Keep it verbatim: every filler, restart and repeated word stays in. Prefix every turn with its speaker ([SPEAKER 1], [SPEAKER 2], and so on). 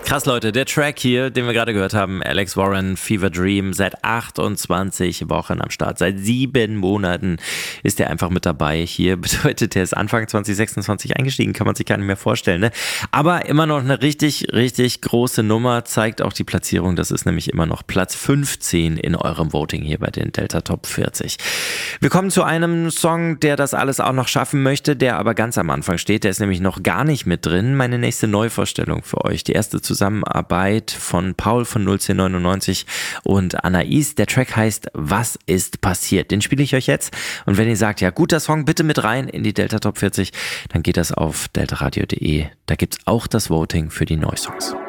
[SPEAKER 1] Krass, Leute, der Track hier, den wir gerade gehört haben, Alex Warren, Fever Dream, seit achtundzwanzig Wochen am Start. Seit sieben Monaten ist er einfach mit dabei. Hier bedeutet, er ist Anfang zwanzig sechsundzwanzig eingestiegen, kann man sich gar nicht mehr vorstellen. Ne? Aber immer noch eine richtig, richtig große Nummer, zeigt auch die Platzierung. Das ist nämlich immer noch Platz fünfzehn in eurem Voting hier bei den Delta Top vierzig. Wir kommen zu einem Song, der das alles auch noch schaffen möchte, der aber ganz am Anfang steht. Der ist nämlich noch gar nicht mit drin. Meine nächste Neuvorstellung für euch. Die erste Zusammenarbeit von Paul von null zehn neunundneunzig und Anais. Der Track heißt Was ist passiert? Den spiele ich euch jetzt. Und wenn ihr sagt, ja, guter Song, bitte mit rein in die Delta Top vierzig, dann geht das auf deltaradio punkt de. Da gibt es auch das Voting für die Neusongs.